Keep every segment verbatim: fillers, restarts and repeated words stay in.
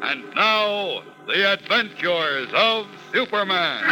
And now, the adventures of Superman.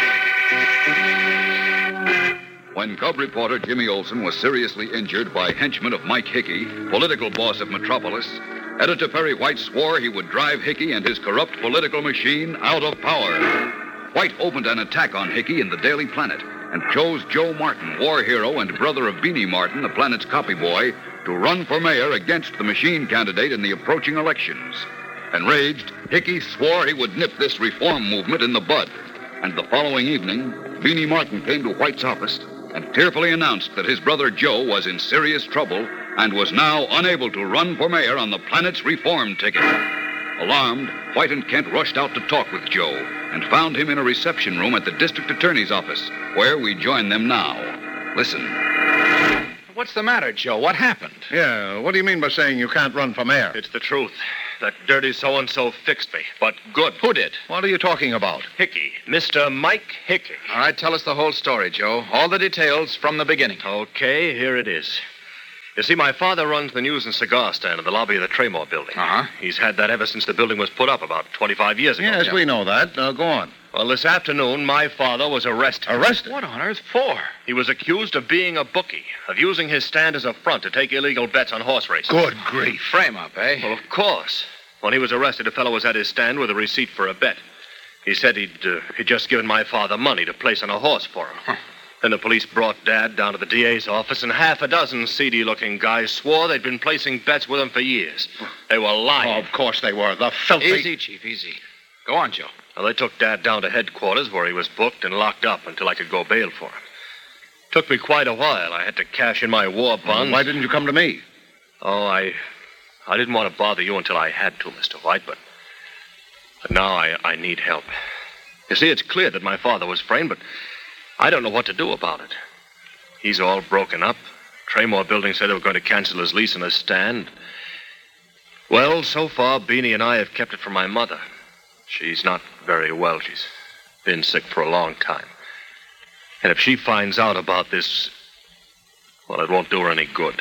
When Cub reporter Jimmy Olsen was seriously injured by henchmen of Mike Hickey, political boss of Metropolis, Editor Perry White swore he would drive Hickey and his corrupt political machine out of power. White opened an attack on Hickey in the Daily Planet and chose Joe Martin, war hero and brother of Beanie Martin, the Planet's copy boy, to run for mayor against the machine candidate in the approaching elections. Enraged, Hickey swore he would nip this reform movement in the bud. And the following evening, Beanie Martin came to White's office and tearfully announced that his brother Joe was in serious trouble and was now unable to run for mayor on the Planet's reform ticket. Alarmed, White and Kent rushed out to talk with Joe and found him in a reception room at the district attorney's office, where we join them now. Listen. What's the matter, Joe? What happened? Yeah, what do you mean by saying you can't run for mayor? It's the truth. That dirty so-and-so fixed me, but good. Who did? What are you talking about? Hickey. Mister Mike Hickey. All right, tell us the whole story, Joe. All the details from the beginning. Okay, here it is. You see, my father runs the news and cigar stand in the lobby of the Traymore building. Uh-huh. He's had that ever since the building was put up about twenty-five years ago. Yes, Yeah. we know that. Uh, go on. Well, this afternoon, my father was arrested. Arrested? What on earth for? He was accused of being a bookie, of using his stand as a front to take illegal bets on horse races. Good grief. Frame up, eh? Well, of course. When he was arrested, a fellow was at his stand with a receipt for a bet. He said he'd, uh, he'd just given my father money to place on a horse for him. Huh. Then the police brought Dad down to the D A's office, and half a dozen seedy-looking guys swore they'd been placing bets with him for years. They were lying. Oh, of course they were. The filthy... Easy, Chief, easy. Go on, Joe. Well, they took Dad down to headquarters where he was booked and locked up until I could go bail for him. Took me quite a while. I had to cash in my war bonds. Why didn't you come to me? Oh, I... I didn't want to bother you until I had to, Mister White, but... But now I, I need help. You see, it's clear that my father was framed, but I don't know what to do about it. He's all broken up. Traymore Building said they were going to cancel his lease on his stand. Well, so far, Beanie and I have kept it from my mother. She's not very well. She's been sick for a long time. And if she finds out about this, well, it won't do her any good.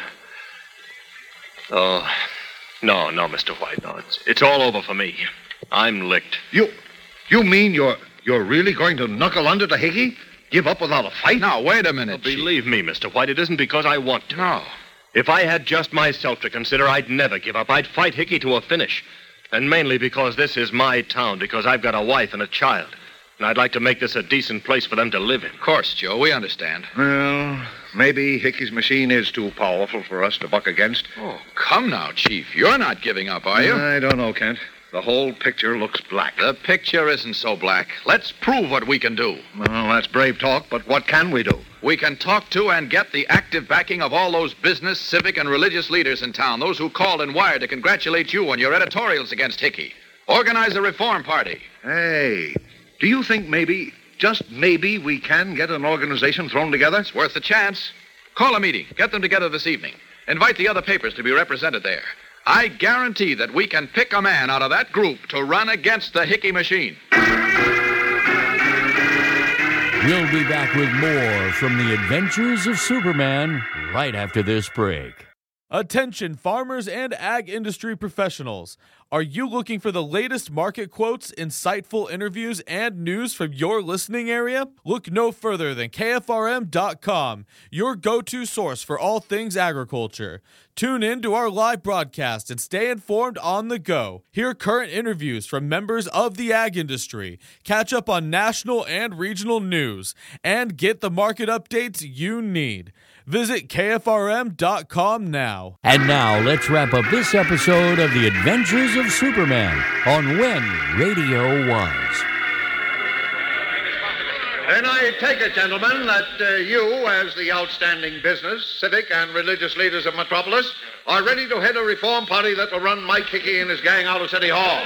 Oh, no, no, Mister White, no. It's, it's all over for me. I'm licked. You... You mean you're... You're really going to knuckle under to Hickey? Give up without a fight? Now, wait a minute, Well, Chief. believe me, Mister White, it isn't because I want to. No. If I had just myself to consider, I'd never give up. I'd fight Hickey to a finish. And mainly because this is my town, because I've got a wife and a child. And I'd like to make this a decent place for them to live in. Of course, Joe, we understand. Well, maybe Hickey's machine is too powerful for us to buck against. Oh, come now, Chief. You're not giving up, are you? I don't know, Kent. The whole picture looks black. The picture isn't so black. Let's prove what we can do. Well, that's brave talk, but what can we do? We can talk to and get the active backing of all those business, civic, and religious leaders in town, those who called and wired to congratulate you on your editorials against Hickey. Organize a reform party. Hey, do you think maybe, just maybe, we can get an organization thrown together? It's worth the chance. Call a meeting. Get them together this evening. Invite the other papers to be represented there. I guarantee that we can pick a man out of that group to run against the Hickey machine. We'll be back with more from the Adventures of Superman right after this break. Attention farmers and ag industry professionals. Are you looking for the latest market quotes, insightful interviews, and news from your listening area? Look no further than K F R M dot com, your go-to source for all things agriculture. Tune in to our live broadcast and stay informed on the go. Hear current interviews from members of the ag industry, catch up on national and regional news, and get the market updates you need. Visit K F R M dot com now. And now let's wrap up this episode of The Adventures of Superman on When Radio Was. Then I take it, gentlemen, that uh, you, as the outstanding business, civic, and religious leaders of Metropolis, are ready to head a reform party that will run Mike Hickey and his gang out of City Hall.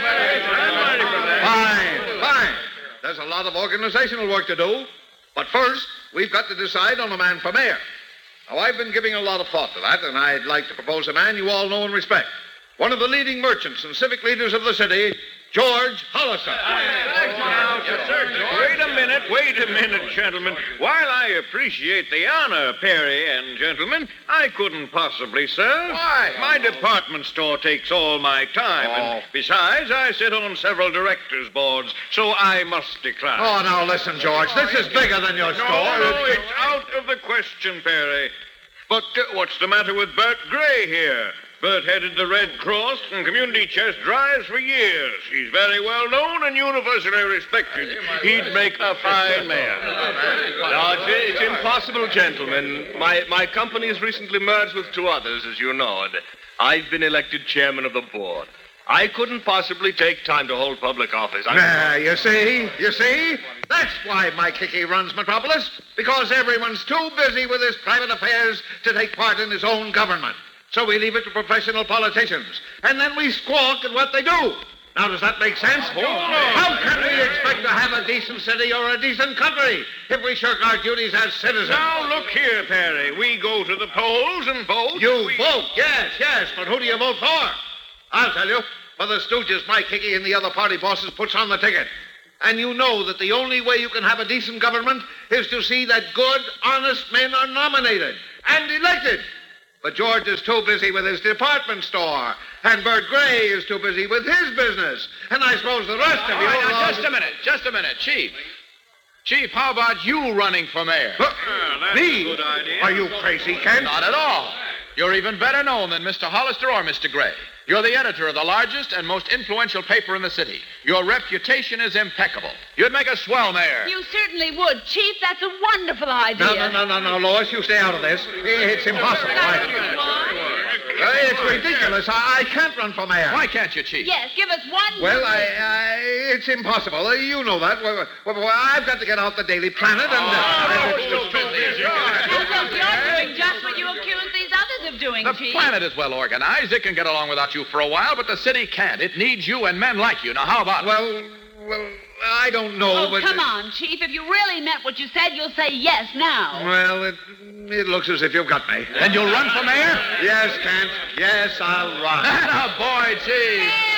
Fine, fine. There's a lot of organizational work to do. But first, we've got to decide on a man for mayor. Now, I've been giving a lot of thought to that, and I'd like to propose a man you all know and respect. one of the leading merchants and civic leaders of the city, George Hollister. Wait a minute, wait a minute, gentlemen. While I appreciate the honor, Perry and gentlemen, I couldn't possibly serve. Why? My department store takes all my time. Oh. And besides, I sit on several directors' boards, so I must decline. Oh, now listen, George. This is bigger than your store. No, no, it's out of the question, Perry. But uh, what's the matter with Bert Gray here? Bert headed the Red Cross and community chest drives for years. He's very well known and universally respected. He'd make a fine man. No, it's, it's impossible, gentlemen. My, my company has recently merged with two others, as you know, and I've been elected chairman of the board. I couldn't possibly take time to hold public office. I'm... Nah, you see, you see? That's why Mike Hickey runs Metropolis, because everyone's too busy with his private affairs to take part in his own government. So we leave it to professional politicians, and then we squawk at what they do. Now, does that make sense? How can we expect to have a decent city or a decent country if we shirk our duties as citizens? Now, look here, Perry. We go to the polls and vote. You we... vote, yes, yes, but who do you vote for? I'll tell you, for the stooges Mike Hickey and the other party bosses puts on the ticket. And you know that the only way you can have a decent government is to see that good, honest men are nominated and elected. But George is too busy with his department store, and Bert Gray is too busy with his business. And I suppose the rest of you... All right, now, are... just a minute, just a minute, Chief. Chief, how about you running for mayor? Huh? Ah, that's Me? a good idea. Are you crazy, Kent? Not at all. You're even better known than Mister Hollister or Mister Gray. You're the editor of the largest and most influential paper in the city. Your reputation is impeccable. You'd make a swell mayor. You certainly would, Chief. That's a wonderful idea. No, no, no, no, no, Lois, you stay out of this. It's impossible. I... Uh, it's ridiculous. I, I can't run for mayor. Why can't you, Chief? Yes, give us one. Well, I, I, it's impossible. Uh, You know that. Well, well, well, I've got to get out the Daily Planet and... Uh, Now, look, you're doing just what you accuse these others of doing, The Chief. planet is well organized. It can get along without you for a while, but the city can't. It needs you and men like you. Now, how about it? well, well, I don't know, Oh, but... come on, Chief. If you really meant what you said, you'll say yes now. Well, it, it looks as if you've got me. Then you'll run for mayor? Yes, Kent. Yes, I'll run. Atta boy, Chief.